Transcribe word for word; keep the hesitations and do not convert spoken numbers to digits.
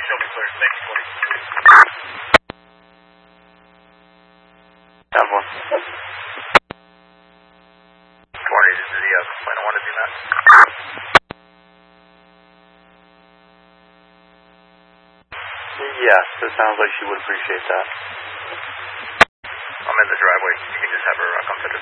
show me clear. Thank you, twenty. Down one. twenty, this is the uh, complaint. I want to do that. Yes, it sounds like she would appreciate that. I'm in the driveway. You can just have her uh, come to the